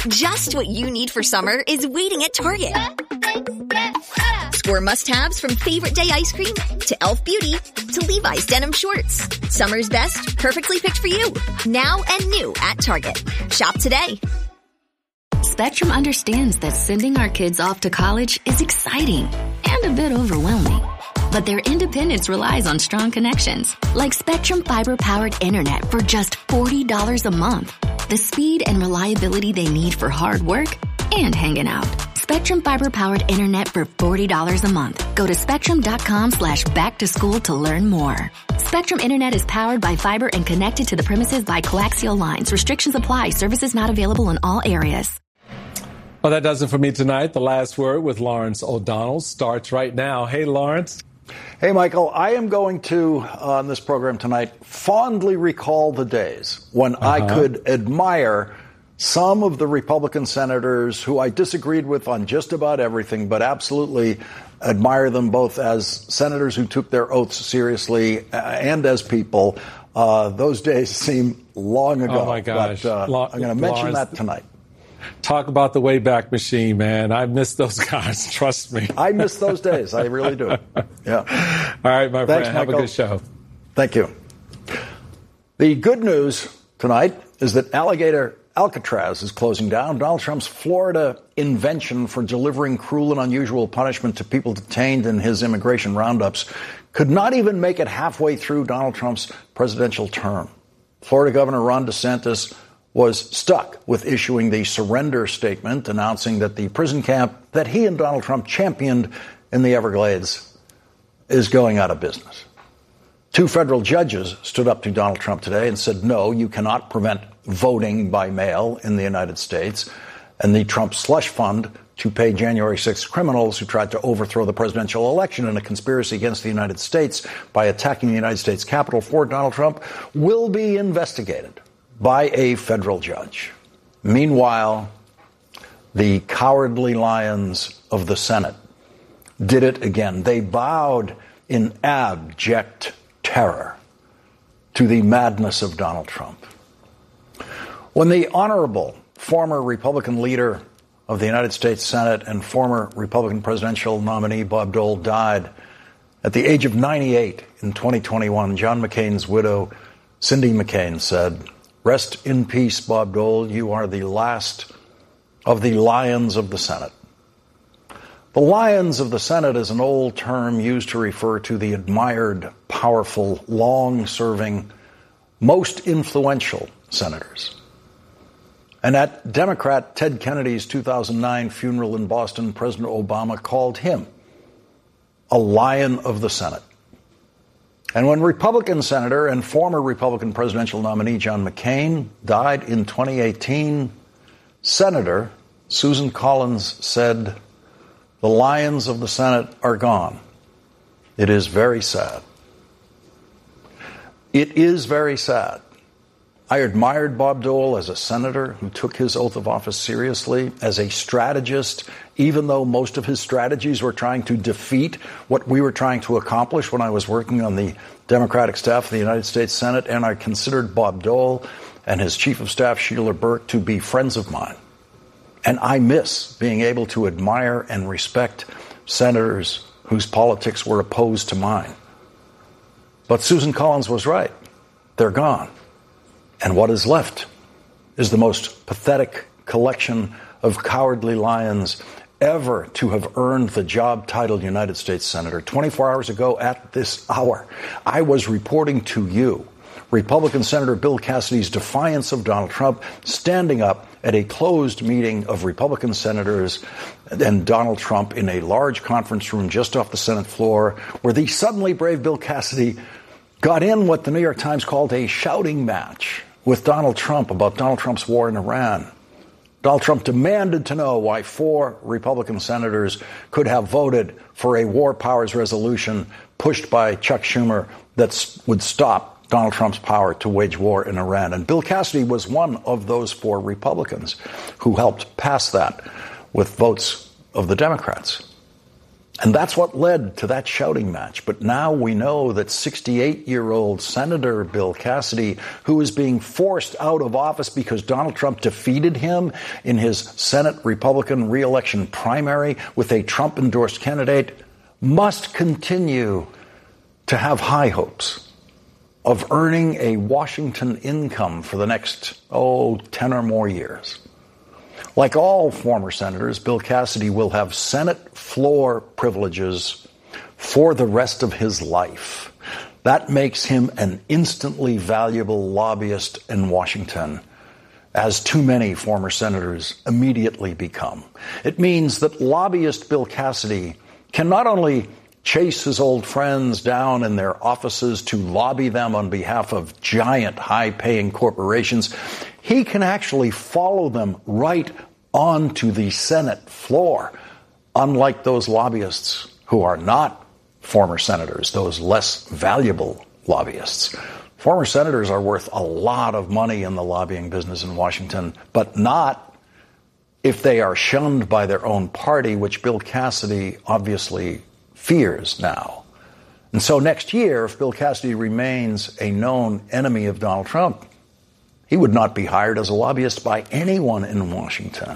Just what you need for summer is waiting at Target. Score must-haves from favorite day ice cream to e.l.f. Beauty to Levi's denim shorts. Summer's best, perfectly picked for you. Now and new at Target. Shop today. Spectrum understands that sending our kids off to college is exciting and a bit overwhelming. But their independence relies on strong connections, like Spectrum fiber-powered internet for just $40 a month. The speed and reliability they need for hard work and hanging out. Spectrum fiber-powered internet for $40 a month. Go to spectrum.com/back-to-school to learn more. Spectrum internet is powered by fiber and connected to the premises by coaxial lines. Restrictions apply. Services not available in all areas. Well, that does it for me tonight. The Last Word with Lawrence O'Donnell starts right now. Hey, Lawrence. Hey, Michael. I am going to, on this program tonight, fondly recall the days when I could admire some of the Republican senators who I disagreed with on just about everything, but absolutely admire them both as senators who took their oaths seriously and as people. Those days seem long ago. Oh, my gosh. But, I'm going to mention that tonight. Talk about the Wayback Machine, man. I miss those guys. Trust me. I miss those days. I really do. Yeah. All right, my Thanks, friend. Have Michael. a good show. Thank you. The good news tonight is that Alcatraz is closing down. Donald Trump's Florida invention for delivering cruel and unusual punishment to people detained in his immigration roundups could not even make it halfway through Donald Trump's presidential term. Florida Governor Ron DeSantis was stuck with issuing the surrender statement announcing that the prison camp that he and Donald Trump championed in the Everglades is going out of business. 2 federal judges stood up to Donald Trump today and said, no, you cannot prevent voting by mail in the United States. And the Trump slush fund to pay January 6th criminals who tried to overthrow the presidential election in a conspiracy against the United States by attacking the United States Capitol for Donald Trump will be investigated by a federal judge. Meanwhile, the cowardly lions of the Senate did it again. They bowed in abject terror to the madness of Donald Trump. When the honorable former Republican leader of the United States Senate and former Republican presidential nominee Bob Dole died at the age of 98 in 2021, John McCain's widow, Cindy McCain, said, "Rest in peace, Bob Dole. You are the last of the lions of the Senate." The lions of the Senate is an old term used to refer to the admired, powerful, long-serving, most influential senators. And at Democrat Ted Kennedy's 2009 funeral in Boston, President Obama called him a lion of the Senate. And when Republican Senator and former Republican presidential nominee John McCain died in 2018, Senator Susan Collins said, "The lions of the Senate are gone. It is very sad." It is very sad. I admired Bob Dole as a senator who took his oath of office seriously, as a strategist, even though most of his strategies were trying to defeat what we were trying to accomplish when I was working on the Democratic staff of the United States Senate, and I considered Bob Dole and his chief of staff, Sheila Burke, to be friends of mine. And I miss being able to admire and respect senators whose politics were opposed to mine. But Susan Collins was right. They're gone. And what is left is the most pathetic collection of cowardly lions ever to have earned the job titled United States Senator. 24 hours ago at this hour, I was reporting to you Republican Senator Bill Cassidy's defiance of Donald Trump, standing up at a closed meeting of Republican senators and Donald Trump in a large conference room just off the Senate floor, where the suddenly brave Bill Cassidy got in what the New York Times called a shouting match with Donald Trump about Donald Trump's war in Iran. Donald Trump demanded to know why 4 Republican senators could have voted for a war powers resolution pushed by Chuck Schumer that would stop Donald Trump's power to wage war in Iran. And Bill Cassidy was one of those 4 Republicans who helped pass that with votes of the Democrats. And that's what led to that shouting match. But now we know that 68-year-old Senator Bill Cassidy, who is being forced out of office because Donald Trump defeated him in his Senate Republican re-election primary with a Trump-endorsed candidate, must continue to have high hopes of earning a Washington income for the next, 10 or more years. Like all former senators, Bill Cassidy will have Senate floor privileges for the rest of his life. That makes him an instantly valuable lobbyist in Washington, as too many former senators immediately become. It means that lobbyist Bill Cassidy can not only chase his old friends down in their offices to lobby them on behalf of giant high-paying corporations, he can actually follow them right onto the Senate floor, unlike those lobbyists who are not former senators, those less valuable lobbyists. Former senators are worth a lot of money in the lobbying business in Washington, but not if they are shunned by their own party, which Bill Cassidy obviously fears now. And so next year, if Bill Cassidy remains a known enemy of Donald Trump, he would not be hired as a lobbyist by anyone in Washington.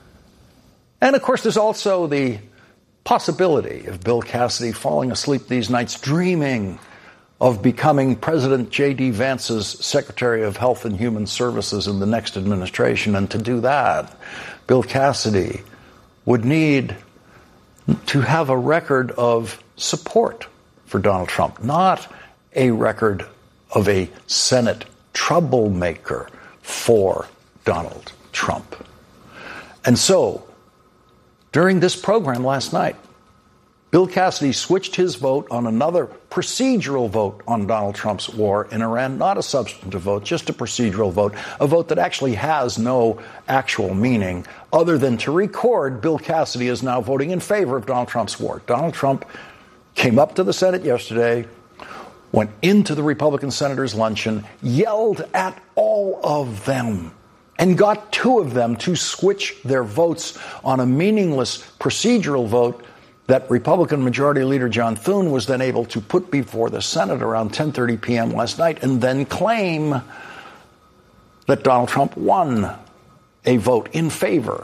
And of course, there's also the possibility of Bill Cassidy falling asleep these nights dreaming of becoming President J.D. Vance's Secretary of Health and Human Services in the next administration. And to do that, Bill Cassidy would need to have a record of support for Donald Trump, not a record of a Senate troublemaker for Donald Trump. And so, during this program last night, Bill Cassidy switched his vote on another procedural vote on Donald Trump's war in Iran, not a substantive vote, just a procedural vote, a vote that actually has no actual meaning other than to record Bill Cassidy is now voting in favor of Donald Trump's war. Donald Trump came up to the Senate yesterday, went into the Republican senators' luncheon, yelled at all of them, and got two of them to switch their votes on a meaningless procedural vote that Republican Majority Leader John Thune was then able to put before the Senate around 10:30 p.m. last night and then claim that Donald Trump won a vote in favor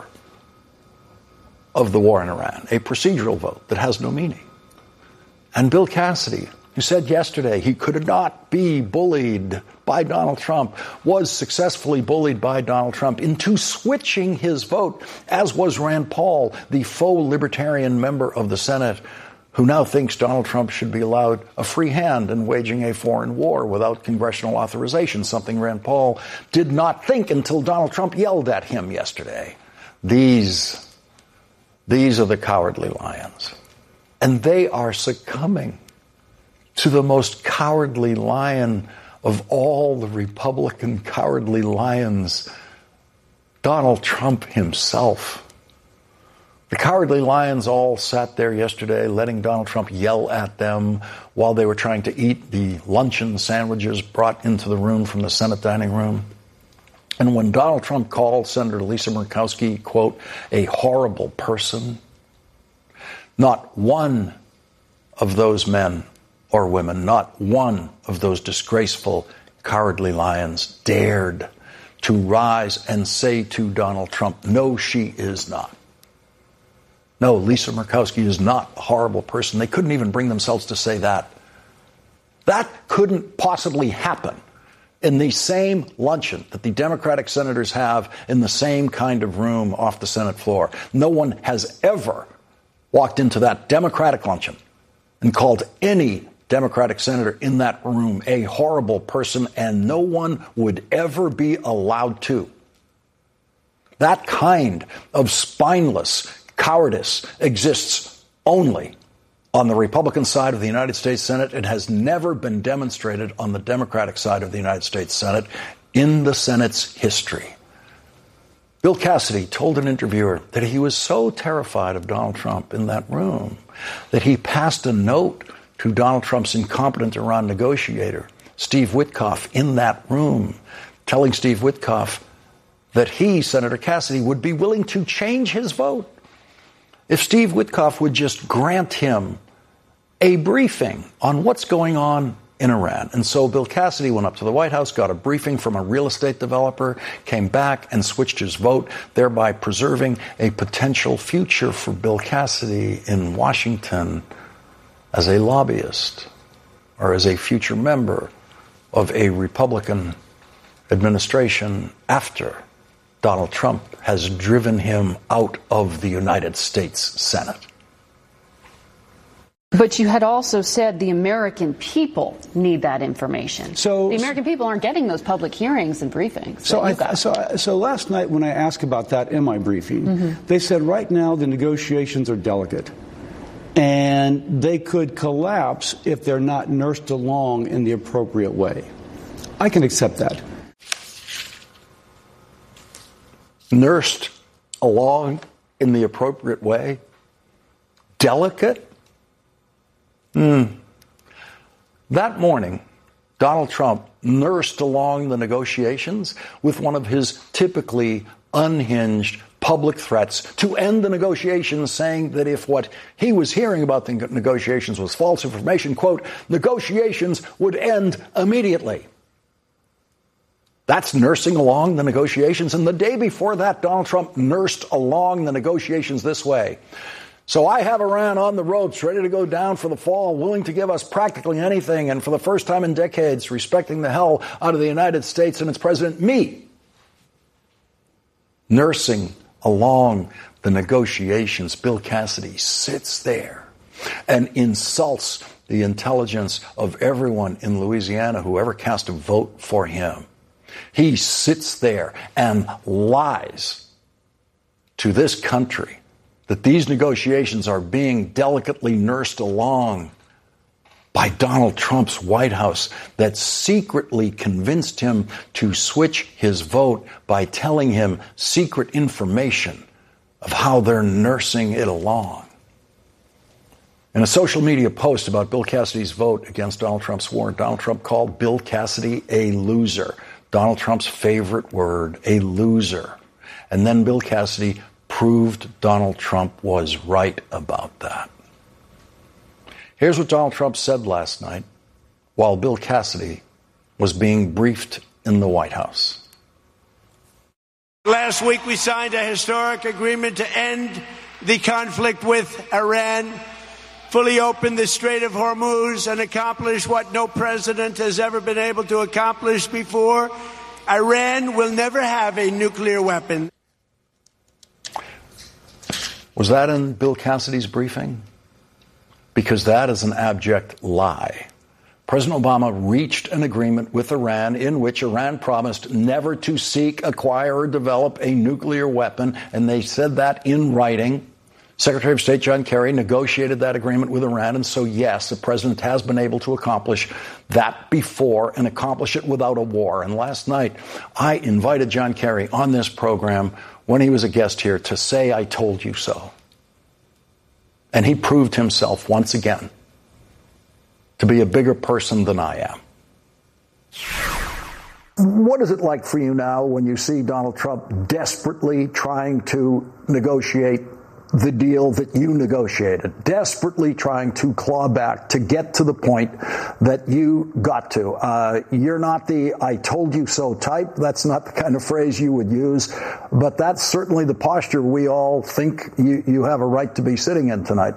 of the war in Iran, a procedural vote that has no meaning. And Bill Cassidy, who said yesterday he could not be bullied by Donald Trump, was successfully bullied by Donald Trump into switching his vote, as was Rand Paul, the faux libertarian member of the Senate, who now thinks Donald Trump should be allowed a free hand in waging a foreign war without congressional authorization, something Rand Paul did not think until Donald Trump yelled at him yesterday. These are the cowardly lions. And they are succumbing to the most cowardly lion of all the Republican cowardly lions, Donald Trump himself. The cowardly lions all sat there yesterday letting Donald Trump yell at them while they were trying to eat the luncheon sandwiches brought into the room from the Senate dining room. And when Donald Trump called Senator Lisa Murkowski, quote, a horrible person, not one of those men or women, not one of those disgraceful, cowardly lions dared to rise and say to Donald Trump, no, she is not. No, Lisa Murkowski is not a horrible person. They couldn't even bring themselves to say that. That couldn't possibly happen in the same luncheon that the Democratic senators have in the same kind of room off the Senate floor. No one has ever walked into that Democratic luncheon and called any Democratic senator in that room a horrible person, and no one would ever be allowed to. That kind of spineless cowardice exists only on the Republican side of the United States Senate. It has never been demonstrated on the Democratic side of the United States Senate in the Senate's history. Bill Cassidy told an interviewer that he was so terrified of Donald Trump in that room that he passed a note to Donald Trump's incompetent Iran negotiator, Steve Witkoff, in that room, telling Steve Witkoff that he, Senator Cassidy, would be willing to change his vote if Steve Witkoff would just grant him a briefing on what's going on in Iran. And so Bill Cassidy went up to the White House, got a briefing from a real estate developer, came back and switched his vote, thereby preserving a potential future for Bill Cassidy in Washington as a lobbyist or as a future member of a Republican administration after Donald Trump has driven him out of the United States Senate. But you had also said the American people need that information. So the American people aren't getting those public hearings and briefings. So last night when I asked about that in my briefing, they said right now the negotiations are delicate. And they could collapse if they're not nursed along in the appropriate way. I can accept that. Nursed along in the appropriate way? Delicate? That morning, Donald Trump nursed along the negotiations with one of his typically unhinged public threats to end the negotiations, saying that if what he was hearing about the negotiations was false information, quote, negotiations would end immediately. That's nursing along the negotiations. And the day before that, Donald Trump nursed along the negotiations this way. So I have Iran on the ropes, ready to go down for the fall, willing to give us practically anything, and for the first time in decades, respecting the hell out of the United States and its president, me. Nursing along the negotiations, Bill Cassidy sits there and insults the intelligence of everyone in Louisiana who ever cast a vote for him. He sits there and lies to this country that these negotiations are being delicately nursed along by Donald Trump's White House that secretly convinced him to switch his vote by telling him secret information of how they're nursing it along. In a social media post about Bill Cassidy's vote against Donald Trump's warrant, Donald Trump called Bill Cassidy a loser. Donald Trump's favorite word, a loser. And then Bill Cassidy proved Donald Trump was right about that. Here's what Donald Trump said last night while Bill Cassidy was being briefed in the White House. Last week we signed a historic agreement to end the conflict with Iran, fully open the Strait of Hormuz, and accomplish what no president has ever been able to accomplish before. Iran will never have a nuclear weapon. Was that in Bill Cassidy's briefing? Because that is an abject lie. President Obama reached an agreement with Iran in which Iran promised never to seek, acquire, or develop a nuclear weapon, and they said that in writing. Secretary of State John Kerry negotiated that agreement with Iran, and so yes, the president has been able to accomplish that before and accomplish it without a war. And last night, I invited John Kerry on this program when he was a guest here to say, I told you so. And he proved himself once again to be a bigger person than I am. What is it like for you now when you see Donald Trump desperately trying to negotiate the deal that you negotiated, desperately trying to claw back to get to the point that you got to? You're not the I told you so type. That's not the kind of phrase you would use, but that's certainly the posture we all think you have a right to be sitting in tonight.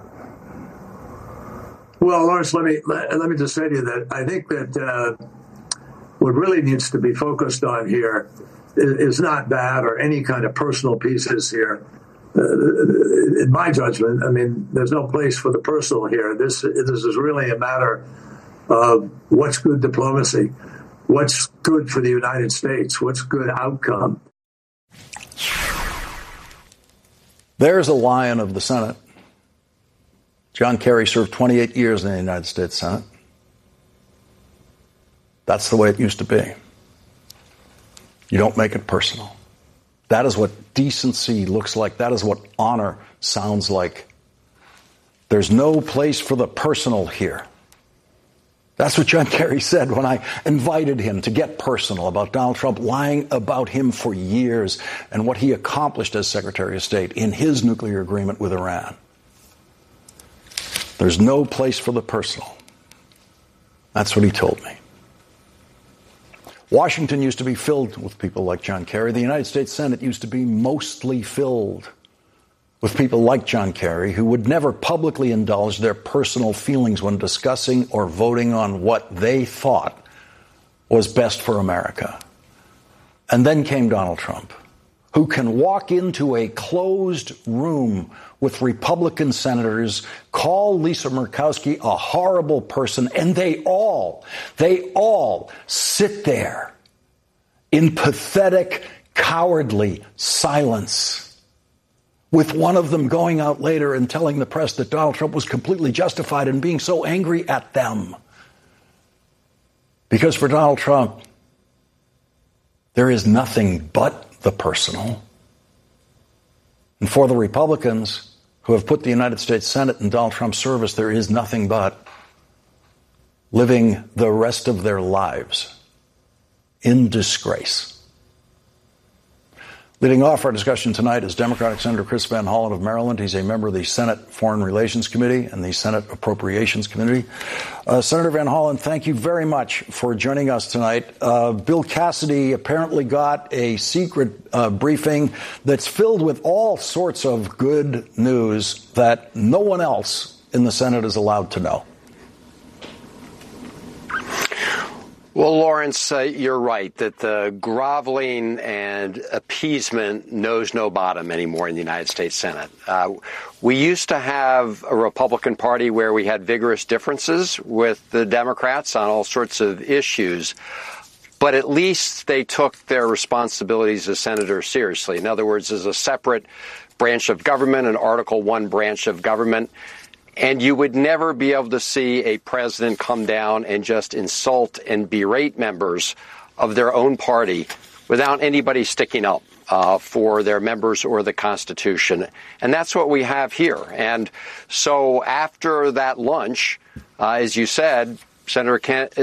Well, Lawrence, let me just say to you that I think that what really needs to be focused on here is not that or any kind of personal pieces here. In my judgment, I mean, there's no place for the personal here. This is really a matter of what's good diplomacy, what's good for the United States, what's good outcome. There's a lion of the Senate. John Kerry served 28 years in the United States Senate. That's the way it used to be. You don't make it personal. That is what decency looks like. That is what honor sounds like. There's no place for the personal here. That's what John Kerry said when I invited him to get personal about Donald Trump lying about him for years and what he accomplished as Secretary of State in his nuclear agreement with Iran. There's no place for the personal. That's what he told me. Washington used to be filled with people like John Kerry. The United States Senate used to be mostly filled with people like John Kerry, who would never publicly indulge their personal feelings when discussing or voting on what they thought was best for America. And then came Donald Trump, who can walk into a closed room with Republican senators, call Lisa Murkowski a horrible person, and they all sit there in pathetic, cowardly silence, with one of them going out later and telling the press that Donald Trump was completely justified in being so angry at them. Because for Donald Trump, there is nothing but the personal. And for the Republicans who have put the United States Senate in Donald Trump's service, there is nothing but living the rest of their lives in disgrace. Leading off our discussion tonight is Democratic Senator Chris Van Hollen of Maryland. He's a member of the Senate Foreign Relations Committee and the Senate Appropriations Committee. Senator Van Hollen, thank you very much for joining us tonight. Bill Cassidy apparently got a secret briefing that's filled with all sorts of good news that no one else in the Senate is allowed to know. Well, Lawrence, you're right that the groveling and appeasement knows no bottom anymore in the United States Senate. We used to have a Republican Party where we had vigorous differences with the Democrats on all sorts of issues, but at least they took their responsibilities as senators seriously. In other words, as a separate branch of government, an Article I branch of government. And you would never be able to see a president come down and just insult and berate members of their own party without anybody sticking up for their members or the Constitution. And that's what we have here. And so after that lunch, as you said, Senator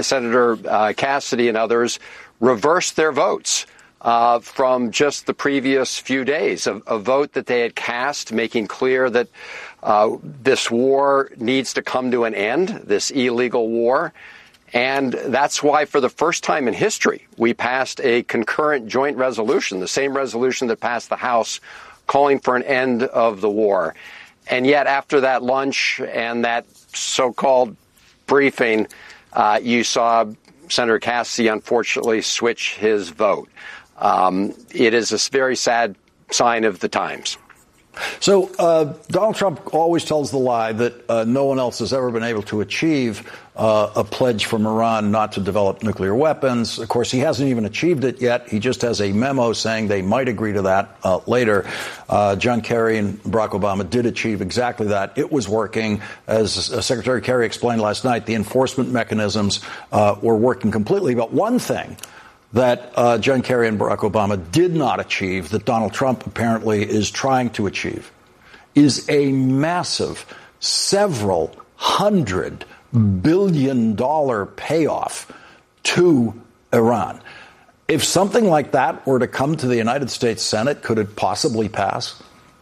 Cassidy and others reversed their votes from just the previous few days, a vote that they had cast making clear that this war needs to come to an end, this illegal war. And that's why, for the first time in history, we passed a concurrent joint resolution, the same resolution that passed the House, calling for an end of the war. And yet, after that lunch and that so-called briefing, you saw Senator Cassidy, unfortunately, switch his vote. It is a very sad sign of the times. So Donald Trump always tells the lie that no one else has ever been able to achieve a pledge from Iran not to develop nuclear weapons. Of course, he hasn't even achieved it yet. He just has a memo saying they might agree to that later. John Kerry and Barack Obama did achieve exactly that. It was working. As Secretary Kerry explained last night, the enforcement mechanisms were working completely. But one thing that John Kerry and Barack Obama did not achieve, that Donald Trump apparently is trying to achieve, is a massive several $100 billion payoff to Iran. If something like that were to come to the United States Senate, could it possibly pass?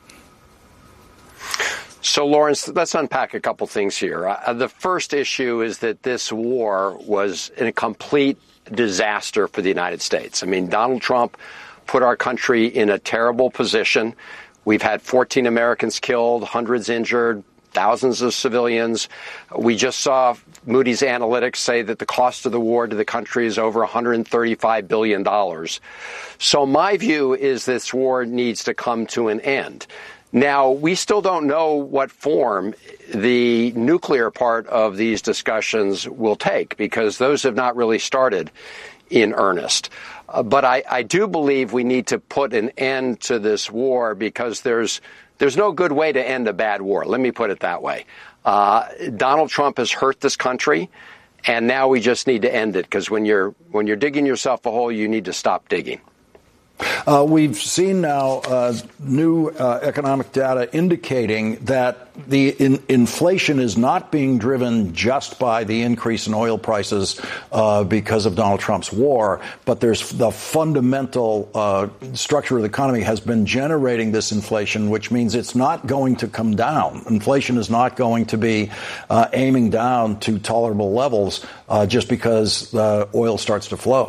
So, Lawrence, let's unpack a couple things here. The first issue is that this war was a complete disaster for the United States. I mean, Donald Trump put our country in a terrible position. We've had 14 Americans killed, hundreds injured, thousands of civilians. We just saw Moody's Analytics say that the cost of the war to the country is over $135 billion. So my view is this war needs to come to an end. Now, we still don't know what form the nuclear part of these discussions will take, because those have not really started in earnest. But I do believe we need to put an end to this war, because there's no good way to end a bad war. Let me put it that way. Donald Trump has hurt this country, and now we just need to end it, because when you're digging yourself a hole, you need to stop digging. We've seen now new economic data indicating that the inflation is not being driven just by the increase in oil prices because of Donald Trump's war, but there's the fundamental structure of the economy has been generating this inflation, which means it's not going to come down. Inflation is not going to be aiming down to tolerable levels just because oil starts to flow.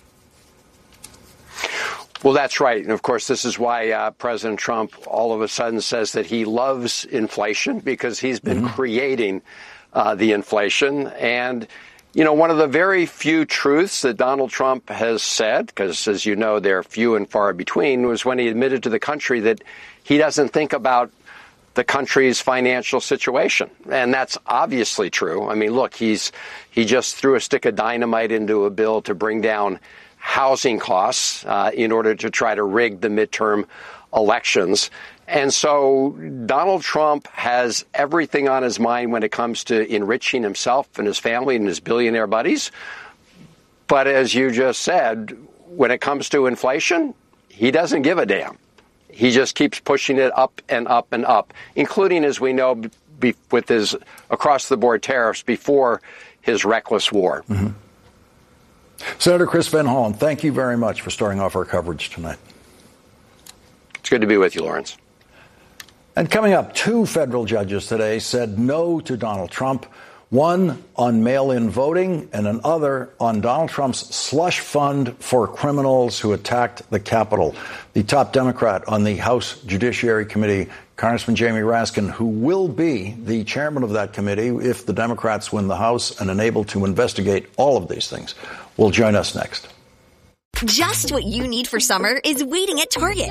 Well, that's right. And, of course, this is why President Trump all of a sudden says that he loves inflation, because he's been creating the inflation. And, you know, one of the very few truths that Donald Trump has said, because, as you know, they're few and far between, was when he admitted to the country that he doesn't think about the country's financial situation. And that's obviously true. I mean, look, he just threw a stick of dynamite into a bill to bring down housing costs in order to try to rig the midterm elections. And so Donald Trump has everything on his mind when it comes to enriching himself and his family and his billionaire buddies. But as you just said, when it comes to inflation, he doesn't give a damn. He just keeps pushing it up and up and up, including, as we know, with his across-the-board tariffs before his reckless war. Mm-hmm. Senator Chris Van Hollen, thank you very much for starting off our coverage tonight. It's good to be with you, Lawrence. And coming up, 2 federal judges today said no to Donald Trump, one on mail-in voting and another on Donald Trump's slush fund for criminals who attacked the Capitol. The top Democrat on the House Judiciary Committee, Congressman Jamie Raskin, who will be the chairman of that committee if the Democrats win the House and enabled to investigate all of these things, will join us next. Just what you need for summer is waiting at Target.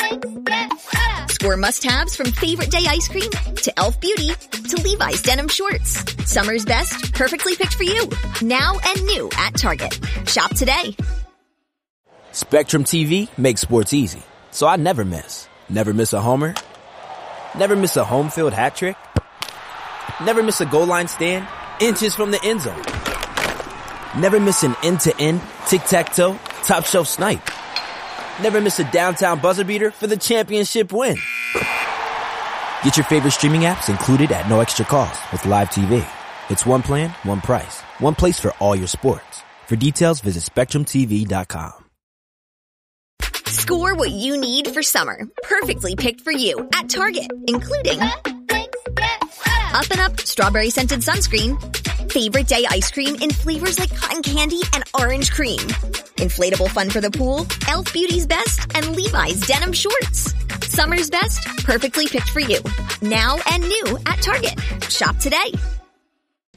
Score must-haves from Favorite Day ice cream to e.l.f. Beauty to Levi's denim shorts. Summer's best, perfectly picked for you. Now and new at Target. Shop today. Spectrum TV makes sports easy, so I never miss. Never miss a homer. Never miss a home field hat trick. Never miss a goal line stand inches from the end zone. Never miss an end-to-end, tic-tac-toe, top-shelf snipe. Never miss a downtown buzzer beater for the championship win. Get your favorite streaming apps included at no extra cost with Live TV. It's one plan, one price, one place for all your sports. For details, visit SpectrumTV.com. Score what you need for summer, perfectly picked for you at Target, including Up and Up Strawberry Scented Sunscreen, Favorite Day ice cream in flavors like cotton candy and orange cream, inflatable fun for the pool, e.l.f. Beauty's Best, and Levi's denim shorts. Summer's best, perfectly picked for you. Now and new at Target. Shop today.